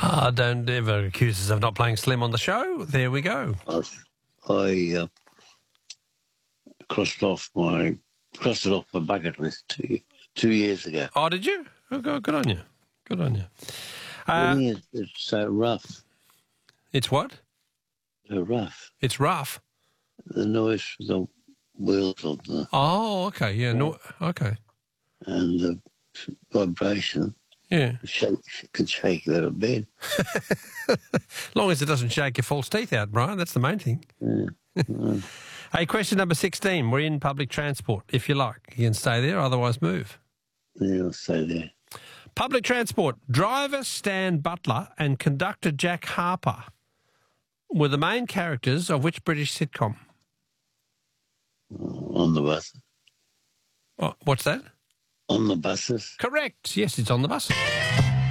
Don't ever accuse us of not playing Slim on the show. There we go. I crossed it off my bucket list 2 years ago. Oh, did you? Oh, good on you. Good on you. It's so rough. It's what? So rough. It's rough. The noise for the wheels on the... Oh, okay, yeah, no, okay. And the vibration. Yeah. Could shake you out of bed. As long as it doesn't shake your false teeth out, Brian, that's the main thing. Yeah. Hey, question number 16. We're in public transport. If you like, you can stay there, otherwise move. Yeah, I'll stay there. Public transport. Driver Stan Butler and conductor Jack Harper were the main characters of which British sitcom? On the bus. Oh, what's that? On the buses. Correct. Yes, it's On the Buses.